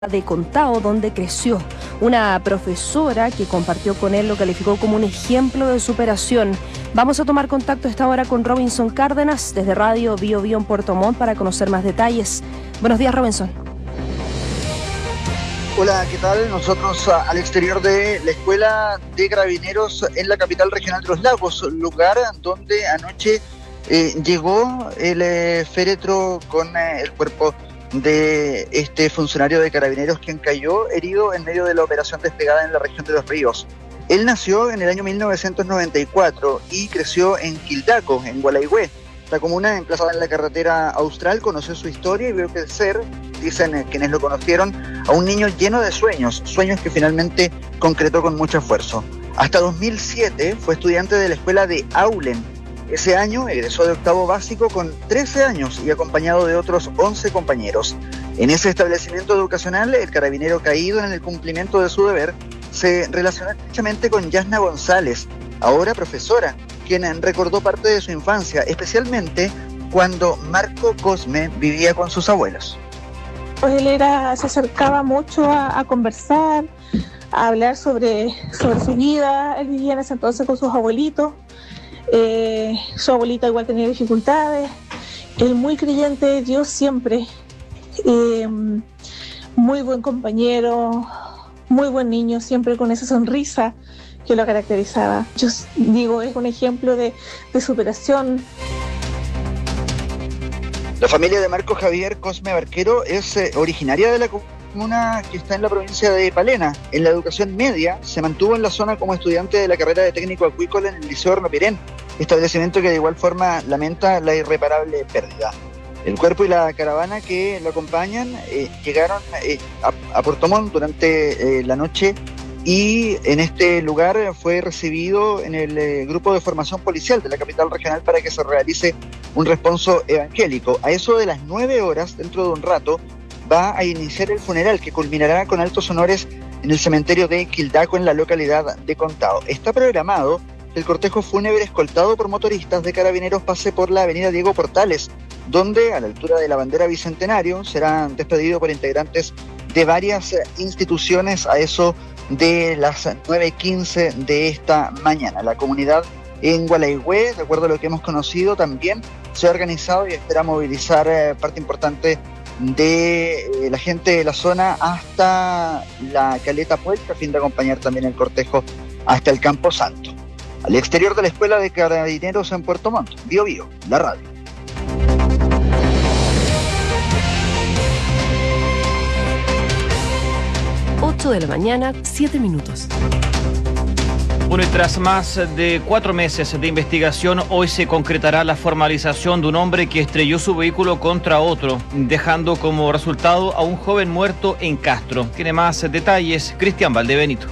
de Contao, donde creció. Una profesora que compartió con él lo calificó como un ejemplo de superación. Vamos a tomar contacto a esta hora con Robinson Cárdenas desde Radio Bio Bio en Puerto Montt para conocer más detalles. Buenos días, Robinson. Hola, ¿qué tal? Nosotros al exterior de la Escuela de Carabineros en la capital regional de Los Lagos, lugar donde anoche llegó el féretro con el cuerpo de este funcionario de Carabineros quien cayó herido en medio de la operación desplegada en la región de Los Ríos. Él nació en el año 1994 y creció en Quildaco, en Gualeguay. La comuna, emplazada en la carretera austral, conoció su historia y vio crecer, dicen quienes lo conocieron, a un niño lleno de sueños que finalmente concretó con mucho esfuerzo. Hasta 2007 fue estudiante de la escuela de Aulen. Ese año egresó de octavo básico con 13 años y acompañado de otros 11 compañeros. En ese establecimiento educacional, el carabinero caído en el cumplimiento de su deber se relacionó estrechamente con Yasna González, ahora profesora, quien recordó parte de su infancia, especialmente cuando Marco Cosme vivía con sus abuelos. Él se acercaba mucho a conversar, a hablar sobre su vida. Él vivía en ese entonces con sus abuelitos. Su abuelita igual tenía dificultades. Él muy creyente de Dios siempre. Muy buen compañero, muy buen niño, siempre con esa sonrisa que lo caracterizaba. Yo digo, es un ejemplo de superación. La familia de Marco Javier Cosme Barquero es originaria de la comuna que está en la provincia de Palena. En la educación media se mantuvo en la zona como estudiante de la carrera de técnico acuícola en el Liceo Hornopirén, establecimiento que de igual forma lamenta la irreparable pérdida. El cuerpo y la caravana que lo acompañan llegaron a Puerto Montt durante la noche y en este lugar fue recibido en el grupo de formación policial de la capital regional para que se realice un responso evangélico. A eso de las 9 horas, dentro de un rato, va a iniciar el funeral que culminará con altos honores en el cementerio de Quildaco en la localidad de Contao. Está programado que el cortejo fúnebre escoltado por motoristas de Carabineros pase por la avenida Diego Portales, donde a la altura de la bandera Bicentenario será despedido por integrantes de varias instituciones a eso de las 9:15 de esta mañana. La comunidad en Gualeguay, de acuerdo a lo que hemos conocido, también se ha organizado y espera movilizar parte importante de la gente de la zona hasta la Caleta Puerta a fin de acompañar también el cortejo hasta el Campo Santo. Al exterior de la Escuela de Carabineros en Puerto Montt, Bio Bio, la radio. De la mañana, 7 minutos. Bueno, y tras más de 4 meses de investigación, hoy se concretará la formalización de un hombre que estrelló su vehículo contra otro, dejando como resultado a un joven muerto en Castro. Tiene más detalles Cristian Valdebenito.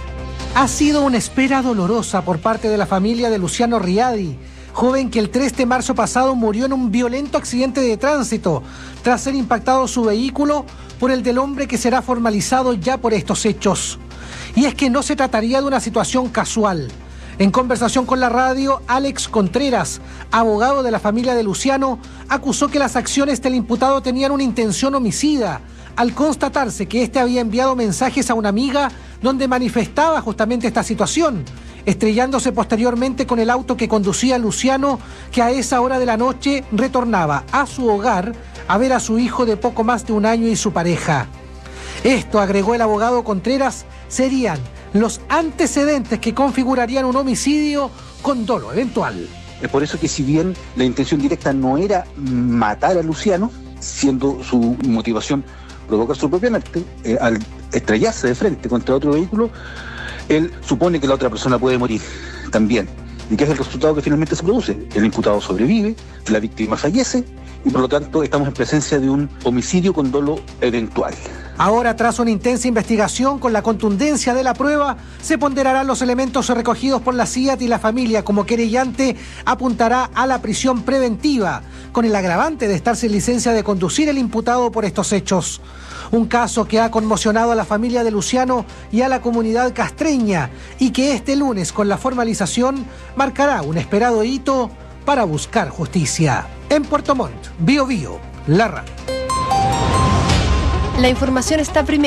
Ha sido una espera dolorosa por parte de la familia de Luciano Riadi, joven que el 3 de marzo pasado murió en un violento accidente de tránsito tras ser impactado su vehículo por el del hombre que será formalizado ya por estos hechos. Y es que no se trataría de una situación casual. En conversación con la radio, Alex Contreras, abogado de la familia de Luciano, acusó que las acciones del imputado tenían una intención homicida, al constatarse que éste había enviado mensajes a una amiga donde manifestaba justamente esta situación, estrellándose posteriormente con el auto que conducía Luciano, que a esa hora de la noche retornaba a su hogar a ver a su hijo de poco más de un año y su pareja. Esto, agregó el abogado Contreras, serían los antecedentes que configurarían un homicidio con dolo eventual. Es por eso que si bien la intención directa no era matar a Luciano, siendo su motivación provocar su propia muerte, al estrellarse de frente contra otro vehículo, él supone que la otra persona puede morir también. ¿Y qué es el resultado que finalmente se produce? El imputado sobrevive, la víctima fallece y por lo tanto estamos en presencia de un homicidio con dolo eventual. Ahora, tras una intensa investigación con la contundencia de la prueba, se ponderarán los elementos recogidos por la CIAT y la familia como querellante apuntará a la prisión preventiva, con el agravante de estar sin licencia de conducir el imputado por estos hechos. Un caso que ha conmocionado a la familia de Luciano y a la comunidad castreña y que este lunes, con la formalización, marcará un esperado hito para buscar justicia. En Puerto Montt, Bio Bio, la radio. La información está primero.